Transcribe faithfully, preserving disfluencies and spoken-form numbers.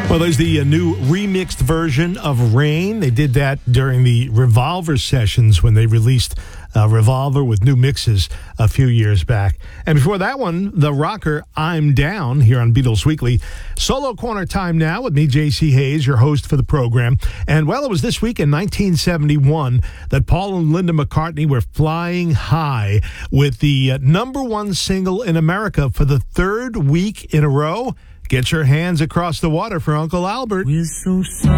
Well, there's the uh, new remixed version of Rain. They did that during the Revolver sessions when they released uh, Revolver with new mixes a few years back. And before that one, the rocker I'm Down here on Beatles Weekly. Solo Corner time now with me, J C Hayes, your host for the program. And, well, it was this week in nineteen seventy-one that Paul and Linda McCartney were flying high with the uh, number one single in America for the third week in a row. Get your hands across the water for Uncle Albert. We're so sorry.